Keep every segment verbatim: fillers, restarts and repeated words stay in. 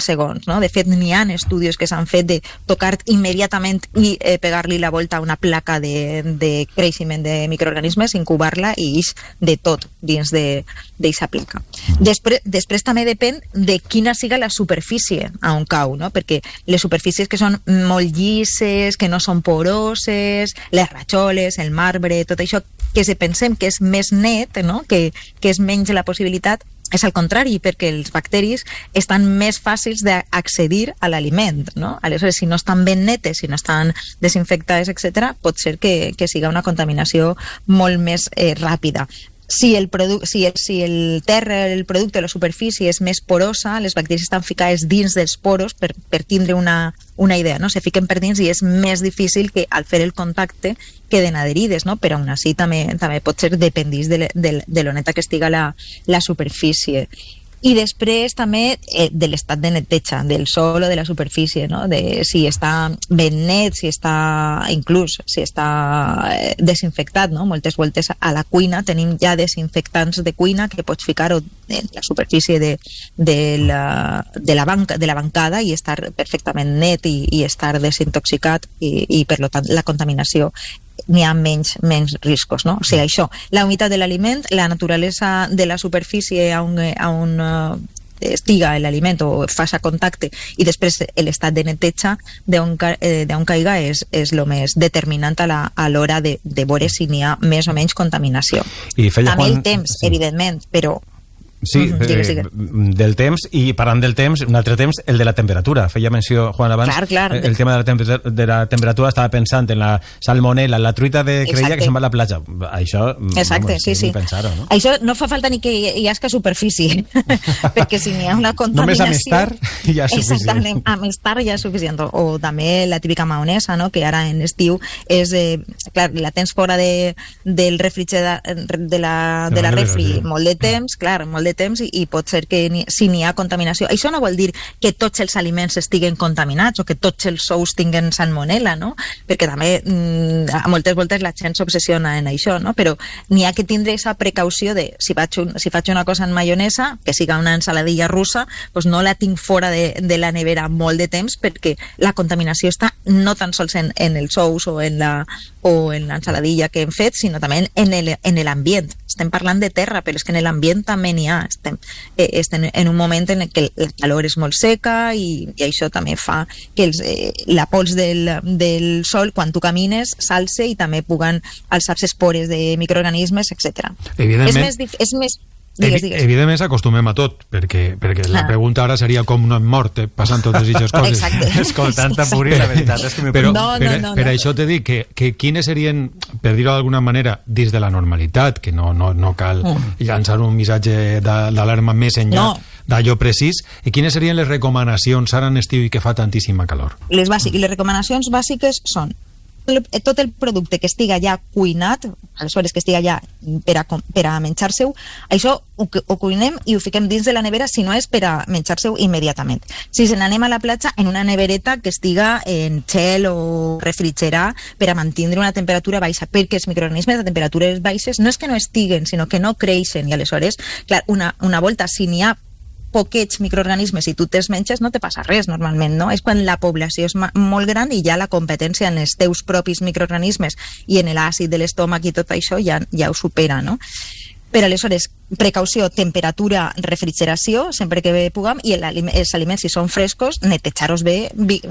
segons, no? De fet, n'hi ha estudis que s'han fet de tocar immediatament i eh, pegar-li la volta a una placa de, de creixement de microorganismes, incubar-la i ix de tot dins d'aquesta placa. Després, després també depèn de quina siga la superfície on cau, no? Perquè les superfícies que són molt llisses, que no són poroses, les rajoles, el marbre, tot això que si pensem que és més net, no? que, que és menys la possibilitat, és al contrari, perquè els bacteris estan més fàcils d'accedir a l'aliment, no? Aleshores, si no estan ben netes, si no estan desinfectades, etcètera, pot ser que, que siga una contaminació molt més eh, ràpida. Si el, si, el, si el terra, el producte, la superfície és més porosa, les bacteris estan ficades dins dels poros per, per tindre una, una idea, no? Se fiquen per dins i és més difícil que al fer el contacte queden adherides, no? Però aún així també, també pot ser dependís de, de, de lo neta que estiga la, la superfície. I després també eh, de l'estat de neteja, del sòl o de la superfície, no? De si està ben net, si està inclús, si està eh, desinfectat, no? Moltes voltes a la cuina tenim ja desinfectants de cuina que pots ficar en la superfície de, de, la, de, la banca, de la bancada i estar perfectament net i, i estar desintoxicat i, i per tant la contaminació n'hi ha menys, menys riscos, no? O sigui, això, la humitat de l'aliment, la naturalesa de la superfície on, on uh, estiga l'aliment o faça contacte i després l'estat de neteja d'on eh, caiga és, és el més determinant a l'hora de, de veure si n'hi ha més o menys contaminació. I feia també Juan... el temps, sí. Evidentment, però Sí, uh-huh, digues, digues. Eh, del temps, i parlant del temps, un altre temps, el de la temperatura. Feia menció, Juan, abans, clar, clar. el tema de la, temper de la temperatura, estava pensant en la salmonela, la truita de creia Exacte. que se'n va a la platja. Això, Exacte, vamos, sí, sí. pensar-ho, no? Això no fa falta ni que hi hagi superfície, perquè si n'hi ha una contaminació... Només amb estar ja és suficient. Exactament, amb estar ja és suficient. O també la típica maonesa, no? Que ara en estiu és... Eh, clar, la tens fora de, del refrigerador, de la, de la refri molt de temps, clar, molt de temps, i, i pot ser que ni, si n'hi ha contaminació. Això no vol dir que tots els aliments estiguen contaminats o que tots els ous tinguen salmonela, no? Perquè també mm, a moltes voltes la gent s'obsessiona en això, no? Però n'hi ha que tindre aquesta precaució de si faig, un, si faig una cosa en maionesa, que siga una ensaladilla russa, doncs no la tinc fora de, de la nevera molt de temps perquè la contaminació està no tan sols en, en els ous o en la o en l'ensaladilla que hem fet, sinó també en l'ambient. Estem parlant de terra, però és que en l'ambient també n'hi ha. Estem, eh, estem en un moment en què la calor és molt seca i, i això també fa que els, eh, la pols del, del sol, quan tu camines, s'alce i també puguen alçar-se espores de microorganismes, etcètera. Evidentment. És més... És més Digues, digues. Evidentment s'acostumem a tot, perquè, perquè la pregunta ara seria com no hem mort, eh, passant totes aquestes coses. Exacte. Escoltant a Puri, la veritat és que m'he però, no, no, per, no, per no. això t'he dit que, que quines serien, per dir-ho d'alguna manera, dins de la normalitat, que no, no, no cal mm. llançar un missatge d'alarma més enllà no. d'allò precís, i quines serien les recomanacions ara en estiu i que fa tantíssima calor? Les, bàsic, les recomanacions bàsiques són tot el producte que estiga ja cuinat, aleshores que estiga ja per a, per a menjar-se-ho, això ho, ho cuinem i ho fiquem dins de la nevera si no és per a menjar-se-ho immediatament. Si se n'anem a la platja, en una nevereta que estiga en gel o refrigerar per a mantenir una temperatura baixa, perquè els microorganismes de temperatures baixes no és que no estiguen, sinó que no creixen, i aleshores, clar, una, una volta, si n'hi ha poquets microorganismes i tu te'ls menges, no te passa res normalment, no? És quan la població és molt gran i ja la competència en els teus propis microorganismes i en l'àcid de l'estómac i tot això ja, ja ho supera, no? Però aleshores, precaució, temperatura, refrigeració, sempre que puguem, i el, els aliments, si són frescos, netejar-los bé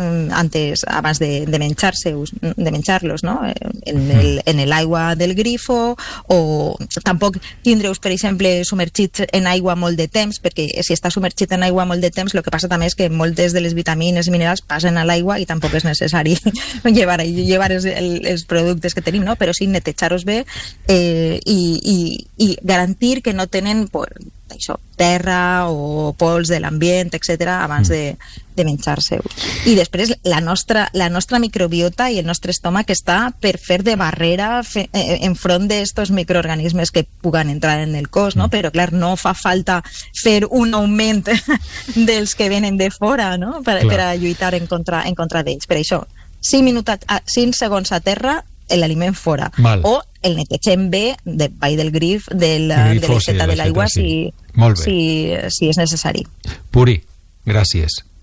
antes, abans de, de menjar-los, de menjar-los, no? En l'aigua del grifo, o tampoc tindre-us, per exemple, submergits en aigua molt de temps, perquè si està submergit en aigua molt de temps, el que passa també és que moltes de les vitamines i minerals passen a l'aigua i tampoc és necessari llevar, llevar els, els productes que tenim, no? Però sí, netejar-los bé eh, i, i, i garantir que no tenen pues, això, terra o pols de l'ambient, etcètera, abans de, de menjar-se-ho. I després la nostra, la nostra microbiota i el nostre estómac està per fer de barrera fe, eh, enfront d'estos microorganismes que puguen entrar en el cos, no? Però clar, no fa falta fer un augment dels que venen de fora, no? Per, per a lluitar en contra, en contra d'ells. Per això, cinc, minuts a, cinc segons a terra, l'aliment fora. Mal. O el netegem bé de baix del grif, del, grifo, de l'aixeta sí, de l'aigua, sí. si, si, si és necessari. Puri, gràcies.